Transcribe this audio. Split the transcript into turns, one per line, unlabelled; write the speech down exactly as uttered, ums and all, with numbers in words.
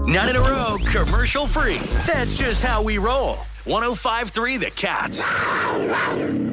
Nine in a row, commercial free. That's just how we roll. one oh five point three The Cat.